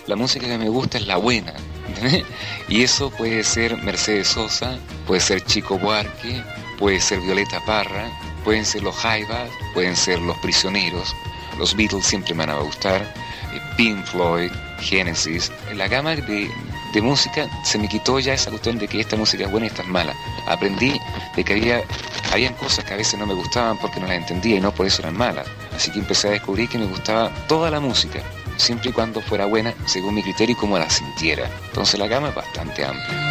la música que me gusta es la buena, ¿entendés? Y eso puede ser Mercedes Sosa, puede ser Chico Buarque, puede ser Violeta Parra, pueden ser los Jaivas, pueden ser los Prisioneros, los Beatles siempre me van a gustar, Pink Floyd, Genesis. La gama de música se me quitó ya esa cuestión de que esta música es buena y esta es mala. Aprendí de que habían cosas que a veces no me gustaban porque no las entendía y no por eso eran malas. Así que empecé a descubrir que me gustaba toda la música, siempre y cuando fuera buena según mi criterio y como la sintiera. Entonces la gama es bastante amplia.